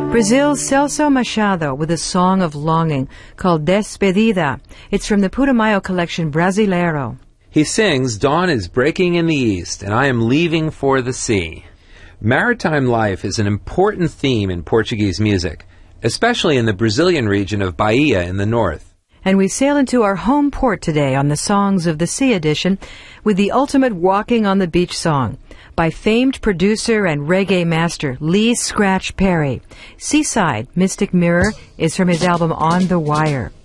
Brazil's Celso Machado with a song of longing called Despedida. It's from the Putumayo collection Brasileiro. He sings, "Dawn is breaking in the east, and I am leaving for the sea." Maritime life is an important theme in Portuguese music, especially in the Brazilian region of Bahia in the north. And we sail into our home port today on the Songs of the Sea edition with the ultimate walking on the beach song by famed producer and reggae master Lee Scratch Perry. Seaside Mystic Mirror is from his album On the Wire.